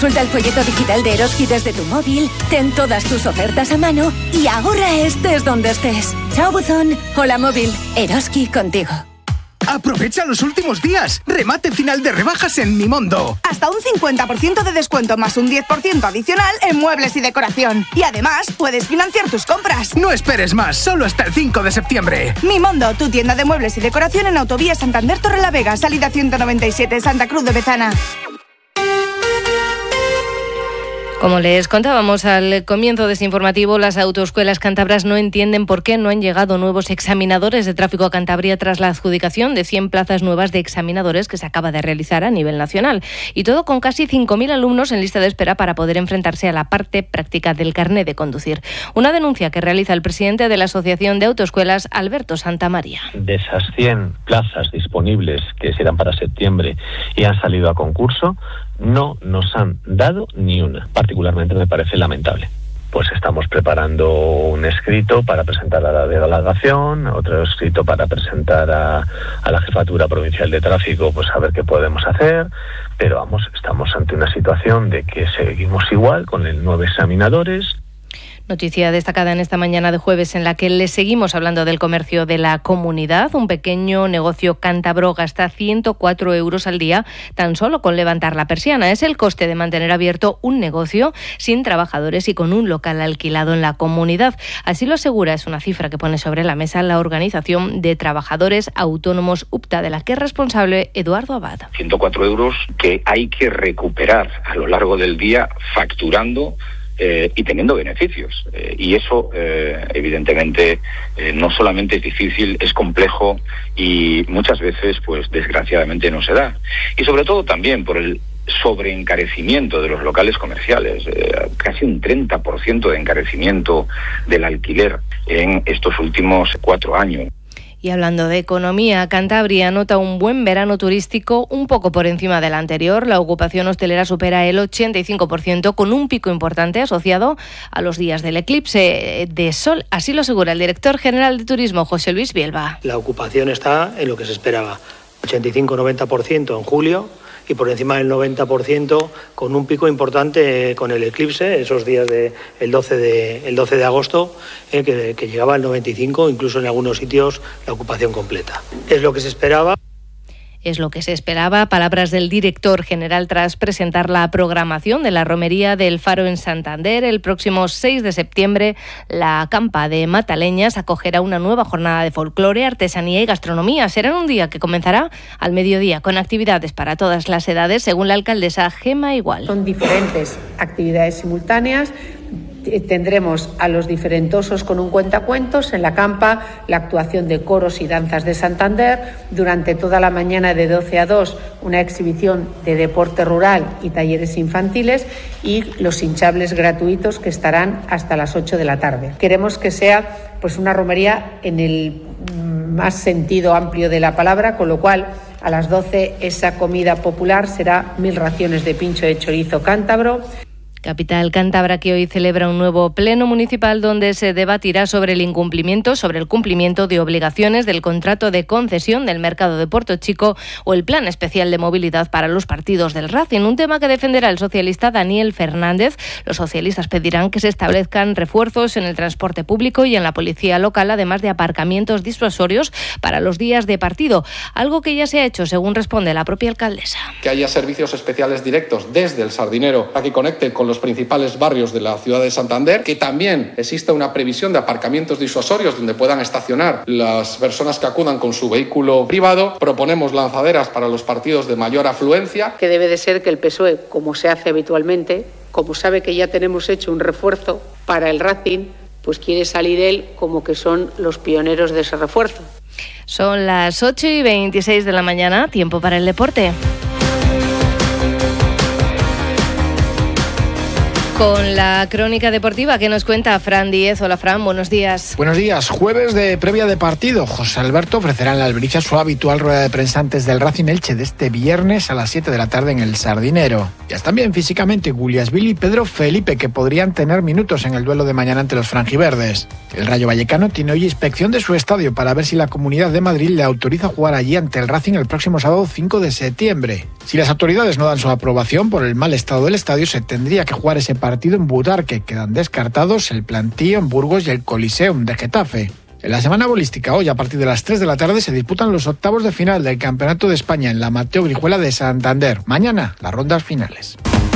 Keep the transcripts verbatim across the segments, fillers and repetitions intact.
Consulta el folleto digital de Eroski desde tu móvil, ten todas tus ofertas a mano y ahorra estés donde estés. Chao buzón, hola móvil, Eroski contigo. ¡Aprovecha los últimos días! ¡Remate final de rebajas en Mimondo! Hasta un cincuenta por ciento de descuento más un diez por ciento adicional en muebles y decoración. Y además, puedes financiar tus compras. No esperes más, solo hasta el cinco de septiembre. Mimondo, tu tienda de muebles y decoración en Autovía Santander Torrelavega, salida ciento noventa y siete, Santa Cruz de Bezana. Como les contábamos al comienzo de este informativo, las autoescuelas cántabras no entienden por qué no han llegado nuevos examinadores de tráfico a Cantabria tras la adjudicación de cien plazas nuevas de examinadores que se acaba de realizar a nivel nacional. Y todo con casi cinco mil alumnos en lista de espera para poder enfrentarse a la parte práctica del carné de conducir. Una denuncia que realiza el presidente de la Asociación de Autoescuelas, Alberto Santamaría. De esas cien plazas disponibles que eran para septiembre y han salido a concurso, no nos han dado ni una. Particularmente me parece lamentable. Pues estamos preparando un escrito para presentar a la delegación, otro escrito para presentar a, a la Jefatura Provincial de Tráfico, pues a ver qué podemos hacer. Pero vamos, estamos ante una situación de que seguimos igual con el nueve examinadores. Noticia destacada en esta mañana de jueves en la que les seguimos hablando del comercio de la comunidad. Un pequeño negocio cántabro gasta ciento cuatro euros al día tan solo con levantar la persiana. Es el coste de mantener abierto un negocio sin trabajadores y con un local alquilado en la comunidad. Así lo asegura, es una cifra que pone sobre la mesa la Organización de Trabajadores Autónomos U P T A, de la que es responsable Eduardo Abad. ciento cuatro euros que hay que recuperar a lo largo del día facturando Eh, y teniendo beneficios. Eh, y eso, eh, evidentemente, eh, no solamente es difícil, es complejo y muchas veces, pues desgraciadamente, no se da. Y sobre todo también por el sobreencarecimiento de los locales comerciales, eh, casi un treinta por ciento de encarecimiento del alquiler en estos últimos cuatro años. Y hablando de economía, Cantabria nota un buen verano turístico un poco por encima del anterior. La ocupación hostelera supera el ochenta y cinco por ciento, con un pico importante asociado a los días del eclipse de sol. Así lo asegura el director general de Turismo, José Luis Bielba. La ocupación está en lo que se esperaba, ochenta y cinco a noventa por ciento en julio y por encima del noventa por ciento con un pico importante con el eclipse, esos días del de doce, de, el doce de agosto, eh, que, que llegaba al noventa y cinco, incluso en algunos sitios la ocupación completa. Es lo que se esperaba. Es lo que se esperaba. Palabras del director general tras presentar la programación de la Romería del Faro en Santander. El próximo seis de septiembre, la Campa de Mataleñas acogerá una nueva jornada de folclore, artesanía y gastronomía. Será un día que comenzará al mediodía con actividades para todas las edades, según la alcaldesa Gema Igual. Son diferentes actividades simultáneas. Tendremos a los diferentosos con un cuentacuentos, en la Campa la actuación de coros y danzas de Santander, durante toda la mañana de doce a dos una exhibición de deporte rural y talleres infantiles y los hinchables gratuitos que estarán hasta las ocho de la tarde. Queremos que sea pues una romería en el más sentido amplio de la palabra, con lo cual a las doce esa comida popular será mil raciones de pincho de chorizo cántabro. Capital cántabra, que hoy celebra un nuevo pleno municipal donde se debatirá sobre el incumplimiento, sobre el cumplimiento de obligaciones del contrato de concesión del mercado de Puerto Chico o el plan especial de movilidad para los partidos del Racing, un tema que defenderá el socialista Daniel Fernández. Los socialistas pedirán que se establezcan refuerzos en el transporte público y en la policía local, además de aparcamientos disuasorios para los días de partido, algo que ya se ha hecho, según responde la propia alcaldesa. Que haya servicios especiales directos desde el Sardinero para que conecten con los principales barrios de la ciudad de Santander, que también exista una previsión de aparcamientos disuasorios donde puedan estacionar las personas que acudan con su vehículo privado. Proponemos lanzaderas para los partidos de mayor afluencia. Que debe de ser que el P S O E, como se hace habitualmente, como sabe que ya tenemos hecho un refuerzo para el Racing, pues quiere salir él como que son los pioneros de ese refuerzo. Son las ocho y veintiséis de la mañana, tiempo para el deporte. Con la crónica deportiva que nos cuenta Fran Díez. Hola Fran, buenos días. Buenos días. Jueves de previa de partido. José Alberto ofrecerá en la Albricias su habitual rueda de prensa antes del Racing Elche de este viernes a las siete de la tarde en el Sardinero. Ya están bien físicamente Guliasvili y Pedro Felipe, que podrían tener minutos en el duelo de mañana ante los franjiverdes. El Rayo Vallecano tiene hoy inspección de su estadio para ver si la Comunidad de Madrid le autoriza jugar allí ante el Racing el próximo sábado cinco de septiembre. Si las autoridades no dan su aprobación por el mal estado del estadio, se tendría que jugar ese partido partido en Butarque. Quedan descartados el Plantío en Burgos y el Coliseum de Getafe. En la semana bolística, hoy a partir de las tres de la tarde se disputan los octavos de final del Campeonato de España en la Mateo Grijuela de Santander. Mañana, las rondas finales.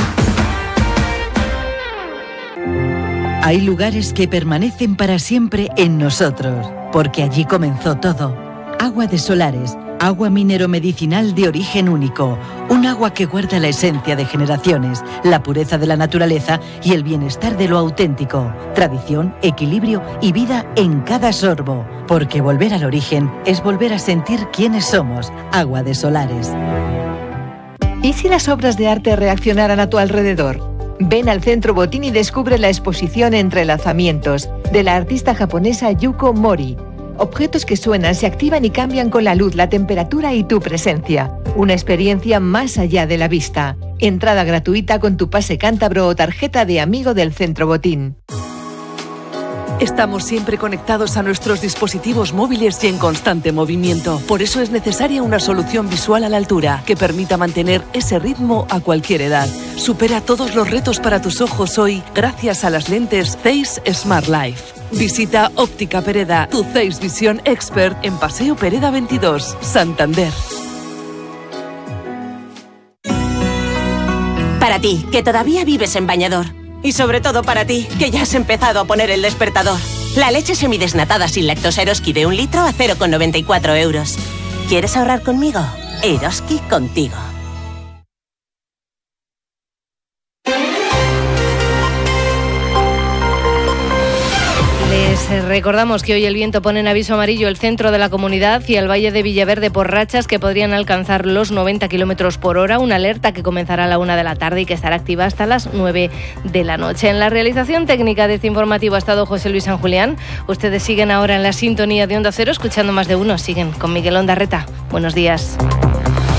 Hay lugares que permanecen para siempre en nosotros, porque allí comenzó todo. Agua de Solares. Agua minero-medicinal de origen único. Un agua que guarda la esencia de generaciones, la pureza de la naturaleza y el bienestar de lo auténtico. Tradición, equilibrio y vida en cada sorbo. Porque volver al origen es volver a sentir quiénes somos. Agua de Solares. ¿Y si las obras de arte reaccionaran a tu alrededor? Ven al Centro Botín y descubre la exposición Entrelazamientos de la artista japonesa Yuko Mori. Objetos que suenan, se activan y cambian con la luz, la temperatura y tu presencia. Una experiencia más allá de la vista. Entrada gratuita con tu pase cántabro o tarjeta de amigo del Centro Botín. Estamos siempre conectados a nuestros dispositivos móviles y en constante movimiento. Por eso es necesaria una solución visual a la altura que permita mantener ese ritmo a cualquier edad. Supera todos los retos para tus ojos hoy gracias a las lentes Zeiss Smart Life. Visita Óptica Pereda, tu Zeiss Visión Expert en Paseo Pereda veintidós, Santander. Para ti, que todavía vives en bañador. Y sobre todo para ti, que ya has empezado a poner el despertador. La leche semidesnatada sin lactosa Eroski de un litro a cero coma noventa y cuatro euros. ¿Quieres ahorrar conmigo? Eroski contigo. Les recordamos que hoy el viento pone en aviso amarillo el centro de la comunidad y el Valle de Villaverde por rachas que podrían alcanzar los noventa kilómetros por hora, una alerta que comenzará a la una de la tarde y que estará activa hasta las nueve de la noche. En la realización técnica de este informativo ha estado José Luis San Julián. Ustedes siguen ahora en la sintonía de Onda Cero, escuchando Más de Uno. Siguen con Miguel Ondarreta. Buenos días.